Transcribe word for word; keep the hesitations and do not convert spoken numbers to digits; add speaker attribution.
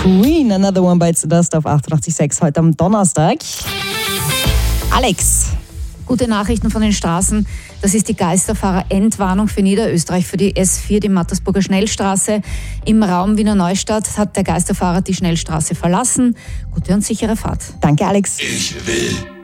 Speaker 1: Queen, Another One Bites the Dust auf achtundachtzig Komma sechs heute am Donnerstag. Alex.
Speaker 2: Gute Nachrichten von den Straßen. Das ist die Geisterfahrer-Endwarnung für Niederösterreich, für die S vier, die Mattersburger Schnellstraße. Im Raum Wiener Neustadt hat der Geisterfahrer die Schnellstraße verlassen. Gute und sichere Fahrt.
Speaker 1: Danke, Alex.
Speaker 3: Ich will